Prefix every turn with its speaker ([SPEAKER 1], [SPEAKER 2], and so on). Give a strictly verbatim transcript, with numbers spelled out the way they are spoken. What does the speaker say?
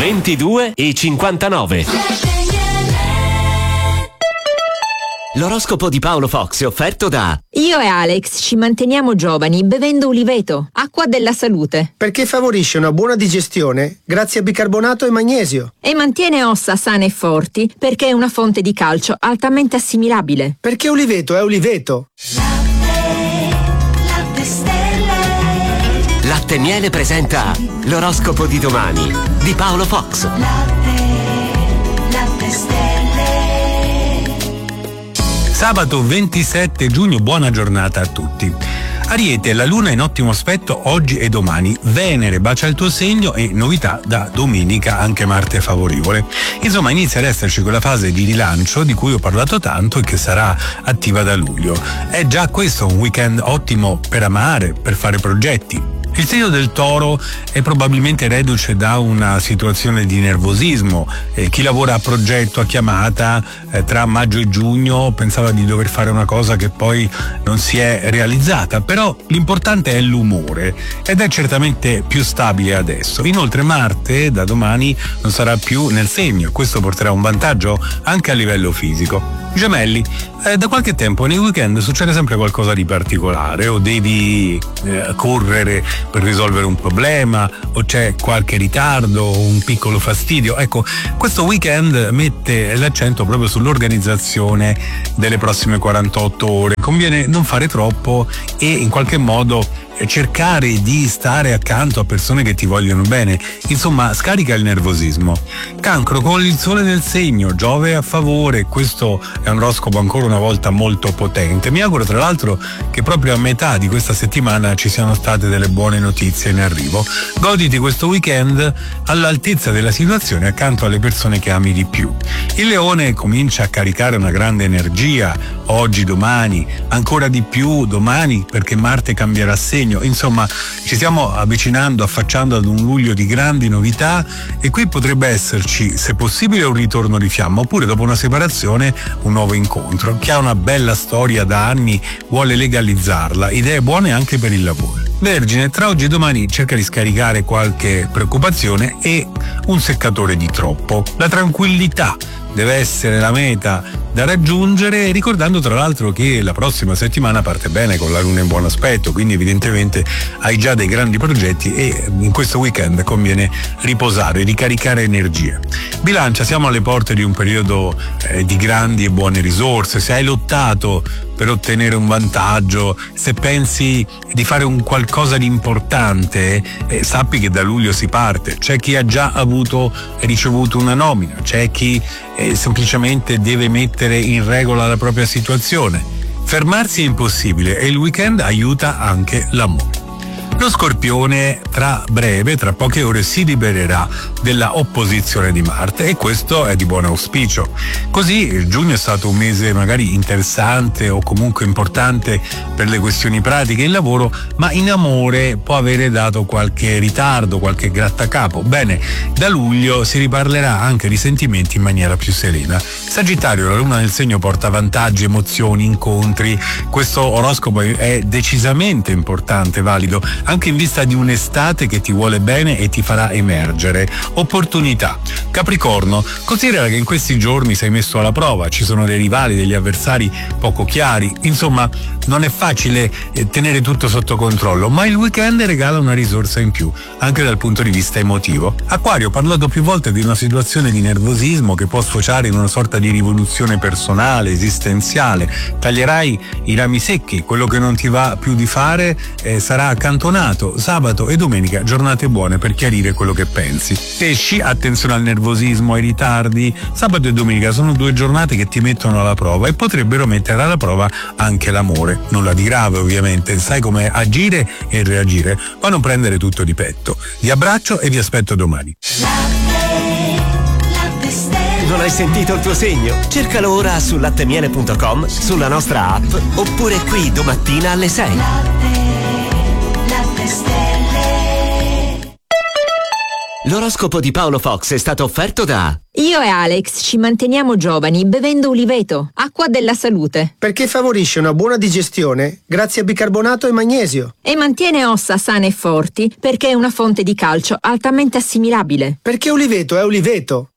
[SPEAKER 1] ventidue e cinquantanove. L'oroscopo di Paolo Fox è offerto da...
[SPEAKER 2] Io e Alex ci manteniamo giovani bevendo Uliveto, acqua della salute.
[SPEAKER 3] Perché favorisce una buona digestione grazie a bicarbonato e magnesio.
[SPEAKER 2] E mantiene ossa sane e forti perché è una fonte di calcio altamente assimilabile.
[SPEAKER 3] Perché Uliveto è Uliveto.
[SPEAKER 4] Latte, latte stelle.
[SPEAKER 1] Latte Miele presenta l'oroscopo di domani di Paolo Fox.
[SPEAKER 4] Latte, latte stelle.
[SPEAKER 5] Sabato ventisette giugno, buona giornata a tutti. Ariete, la luna in ottimo aspetto oggi e domani. Venere bacia il tuo segno e novità da domenica, anche Marte favorevole. Insomma, inizia ad esserci quella fase di rilancio di cui ho parlato tanto e che sarà attiva da luglio. È già questo un weekend ottimo per amare, per fare progetti. Il segno del Toro è probabilmente reduce da una situazione di nervosismo. Eh, chi lavora a progetto, a chiamata, eh, tra maggio e giugno pensava di dover fare una cosa che poi non si è realizzata, però l'importante è l'umore ed è certamente più stabile adesso. Inoltre Marte da domani non sarà più nel segno, questo porterà un vantaggio anche a livello fisico. Gemelli, eh, da qualche tempo nei weekend succede sempre qualcosa di particolare, o devi eh, correre per risolvere un problema, o c'è qualche ritardo, o un piccolo fastidio. Ecco, questo weekend mette l'accento proprio sull'organizzazione delle prossime quarantotto ore. Conviene non fare troppo e in qualche modo cercare di stare accanto a persone che ti vogliono bene. Insomma, scarica il nervosismo. Cancro, con il sole nel segno, Giove a favore, questo è un oroscopo ancora una volta molto potente. Mi auguro tra l'altro che proprio a metà di questa settimana ci siano state delle buone notizie in arrivo. Goditi questo weekend all'altezza della situazione accanto alle persone che ami di più. Il Leone comincia a caricare una grande energia oggi, domani, ancora di più domani perché Marte cambierà segno. Insomma, ci stiamo avvicinando, affacciando ad un luglio di grandi novità e qui potrebbe esserci, se possibile, un ritorno di fiamma oppure dopo una separazione un nuovo incontro. Chi ha una bella storia da anni vuole legalizzarla, idee buone anche per il lavoro. Vergine, tra oggi e domani cerca di scaricare qualche preoccupazione e un seccatore di troppo. La tranquillità deve essere la meta da raggiungere, ricordando tra l'altro che la prossima settimana parte bene con la luna in buon aspetto, quindi evidentemente hai già dei grandi progetti e in questo weekend conviene riposare, ricaricare energie. Bilancia, siamo alle porte di un periodo eh, di grandi e buone risorse. Se hai lottato per ottenere un vantaggio, se pensi di fare un qualcosa di importante, eh, sappi che da luglio si parte. C'è chi ha già avuto e ricevuto una nomina, c'è chi eh, semplicemente deve mettere in regola la propria situazione. Fermarsi è impossibile e il weekend aiuta anche l'amore. Lo Scorpione tra breve, tra poche ore, si libererà della opposizione di Marte e questo è di buon auspicio. Così giugno è stato un mese magari interessante o comunque importante per le questioni pratiche in lavoro, ma in amore può avere dato qualche ritardo, qualche grattacapo. Bene, da luglio si riparlerà anche di sentimenti in maniera più serena. Sagittario, la luna nel segno porta vantaggi, emozioni, incontri. Questo oroscopo è decisamente importante, valido anche in vista di un'estate che ti vuole bene e ti farà emergere. Opportunità. Capricorno, considera che in questi giorni sei messo alla prova, ci sono dei rivali, degli avversari poco chiari, insomma non è facile eh, tenere tutto sotto controllo, ma il weekend regala una risorsa in più, anche dal punto di vista emotivo. Acquario, ho parlato più volte di una situazione di nervosismo che può sfociare in una sorta di rivoluzione personale, esistenziale. Taglierai i rami secchi, quello che non ti va più di fare eh, sarà accantonato. Sabato e domenica giornate buone per chiarire quello che pensi. Pesci, attenzione al nervosismo, ai ritardi. Sabato e domenica sono due giornate che ti mettono alla prova e potrebbero mettere alla prova anche l'amore. Nulla di grave ovviamente, sai come agire e reagire, ma non prendere tutto di petto. Vi abbraccio e vi aspetto domani.
[SPEAKER 1] Non hai sentito il tuo segno? Cercalo ora su lattemiele punto com, sulla nostra app oppure qui domattina alle sei. L'oroscopo di Paolo Fox è stato offerto da...
[SPEAKER 2] Io e Alex ci manteniamo giovani bevendo Uliveto, acqua della salute.
[SPEAKER 3] Perché favorisce una buona digestione grazie a bicarbonato e magnesio.
[SPEAKER 2] E mantiene ossa sane e forti perché è una fonte di calcio altamente assimilabile.
[SPEAKER 3] Perché Uliveto è Uliveto.